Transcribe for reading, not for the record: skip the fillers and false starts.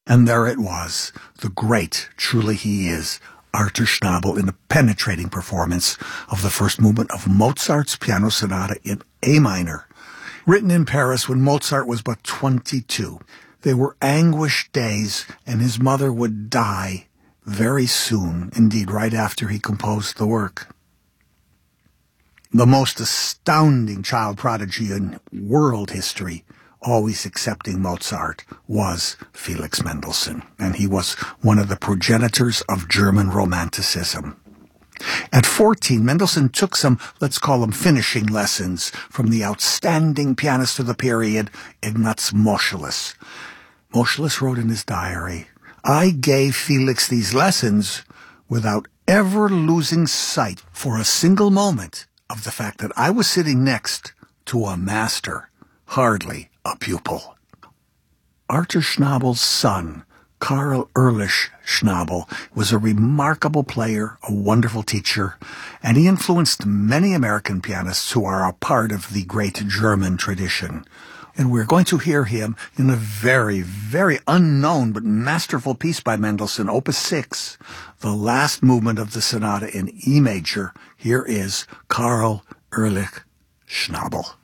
And there it was, the great, truly he is, Arthur Schnabel in a penetrating performance of the first movement of Mozart's Piano Sonata in A minor, written in Paris when Mozart was but 22. They were anguished days, and his mother would die very soon, indeed right after he composed the work. The most astounding child prodigy in world history, always accepting Mozart, was Felix Mendelssohn, and he was one of the progenitors of German Romanticism. At 14, Mendelssohn took some, let's call them finishing lessons, from the outstanding pianist of the period, Ignaz Moscheles. Moscheles wrote in his diary, "I gave Felix these lessons without ever losing sight for a single moment of the fact that I was sitting next to a master, hardly a pupil." Arthur Schnabel's son, Karl Ehrlich Schnabel, was a remarkable player, a wonderful teacher, and he influenced many American pianists who are a part of the great German tradition. And we're going to hear him in a very, very unknown but masterful piece by Mendelssohn, Opus 6, the last movement of the sonata in E major. Here is Karl Ehrlich Schnabel.